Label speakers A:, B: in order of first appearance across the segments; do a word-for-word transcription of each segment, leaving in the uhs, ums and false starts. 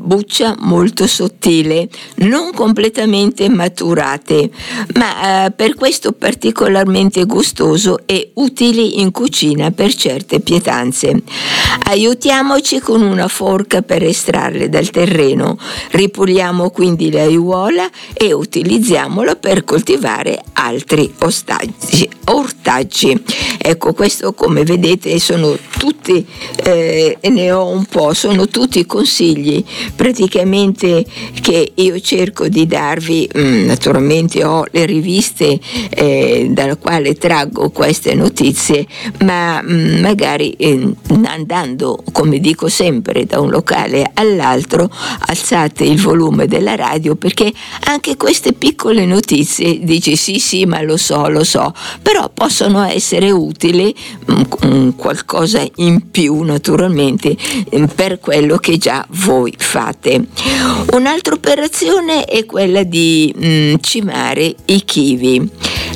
A: buccia molto sottile, non completamente maturate, ma eh, per questo particolarmente gustoso e utili in cucina per certe pietanze. Aiutiamoci con una forca per estrarle dal terreno, ripuliamo quindi le aiuola e utilizziamola per coltivare altri ostaggi, ortaggi. Ecco, questo come vedete sono tutti, eh, ne ho un po', sono tutti consigli praticamente che io cerco di darvi. Mm, naturalmente ho le riviste eh, dalla quale traggo queste notizie, ma mm, magari eh, andando, come dico sempre, da un locale all'altro, alzate il volume della radio, perché anche queste piccole notizie dici sì sì ma lo so lo so, però possono essere utili, mh, qualcosa in più naturalmente per quello che già voi fate. Un'altra operazione è quella di mh, cimare i kiwi.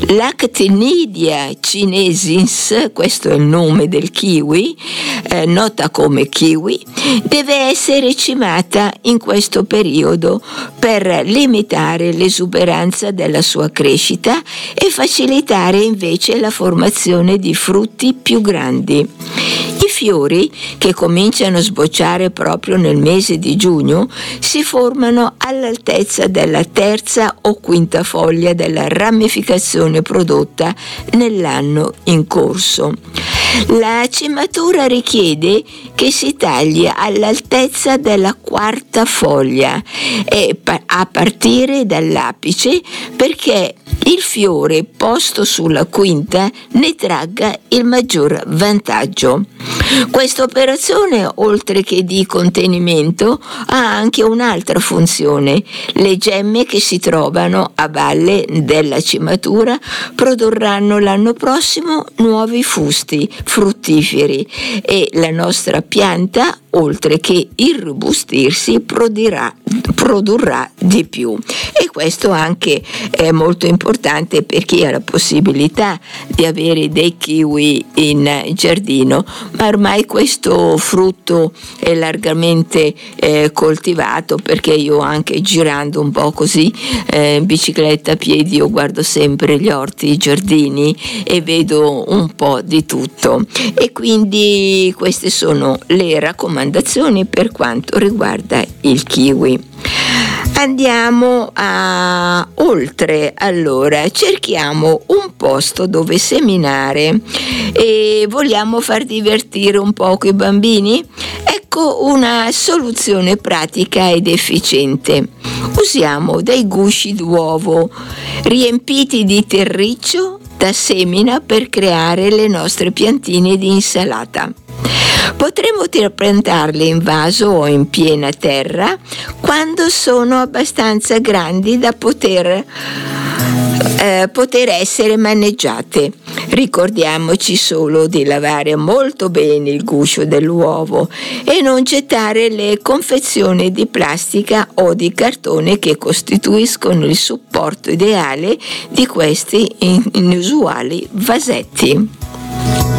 A: L'Actinidia chinesis, questo è il nome del kiwi, eh, nota come kiwi, deve essere cimata in questo periodo per limitare l'esuberanza della sua crescita e facilitare invece la formazione di frutti più grandi. I fiori, che cominciano a sbocciare proprio nel mese di giugno, si formano all'altezza della terza o quinta foglia della ramificazione prodotta nell'anno in corso. La cimatura richiede che si tagli all'altezza della quarta foglia e a partire dall'apice, perché il fiore posto sulla quinta ne tragga il maggior vantaggio. Questa operazione, oltre che di contenimento, ha anche un'altra funzione. Le gemme che si trovano a valle della cimatura produrranno l'anno prossimo nuovi fusti fruttiferi e la nostra pianta, oltre che irrobustirsi, produrrà, produrrà di più. E questo anche è molto importante per chi ha la possibilità di avere dei kiwi in giardino, ma ormai questo frutto è largamente eh, coltivato, perché io anche girando un po' così eh, in bicicletta a piedi io guardo sempre gli orti, i giardini e vedo un po' di tutto, e quindi queste sono le raccomandazioni per quanto riguarda il kiwi. Andiamo a oltre, allora cerchiamo un posto dove seminare e vogliamo far divertire un poco i bambini? Ecco una soluzione pratica ed efficiente. Usiamo dei gusci d'uovo riempiti di terriccio da semina per creare le nostre piantine di insalata. Potremo piantarle in vaso o in piena terra quando sono abbastanza grandi da poter, eh, poter essere maneggiate. Ricordiamoci solo di lavare molto bene il guscio dell'uovo e non gettare le confezioni di plastica o di cartone che costituiscono il supporto ideale di questi inusuali vasetti.